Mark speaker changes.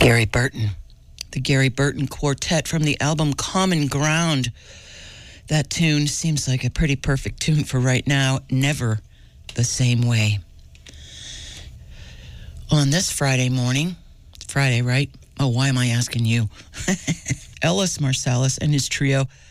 Speaker 1: Gary Burton. The Gary Burton Quartet from the album Common Ground. That tune seems like a pretty perfect tune for right now. Never the Same Way. On this Friday morning, Friday, right? Oh, why am I asking you? Ellis Marsalis and his trio